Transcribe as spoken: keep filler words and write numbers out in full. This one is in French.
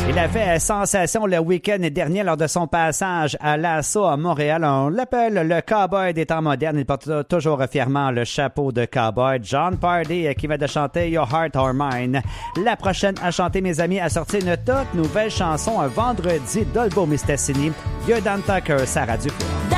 Il a fait sensation le week-end dernier lors de son passage à l'Assaut à Montréal. On l'appelle le cowboy des temps modernes. Il porte toujours fièrement le chapeau de cowboy. Jon Pardi qui va de chanter Your Heart or Mine. La prochaine à chanter, mes amis, a sorti une toute nouvelle chanson un vendredi d'Olbo Mistassini. Vieux Dan Tucker, sa radio.